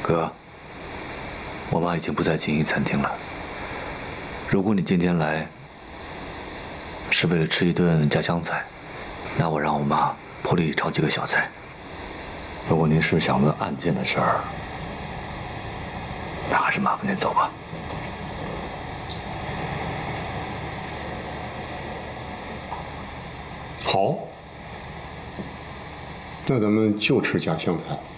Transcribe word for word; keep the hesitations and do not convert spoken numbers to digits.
哥，我妈已经不再经营餐厅了。如果你今天来是为了吃一顿家乡菜，那我让我妈破例炒几个小菜。如果您是想问案件的事儿，那还是麻烦您走吧。 好，那咱们就吃家乡菜。